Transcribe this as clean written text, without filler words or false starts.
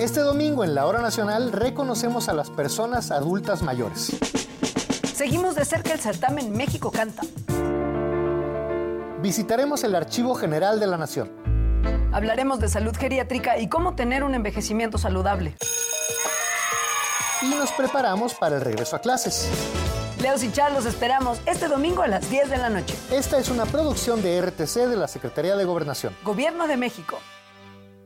Este domingo en la Hora Nacional reconocemos a las personas adultas mayores. Seguimos de cerca el certamen México Canta. Visitaremos el Archivo General de la Nación. Hablaremos de salud geriátrica y cómo tener un envejecimiento saludable. Y nos preparamos para el regreso a clases. Leos y Char los esperamos este domingo a las 10 de la noche. Esta es una producción de RTC de la Secretaría de Gobernación. Gobierno de México.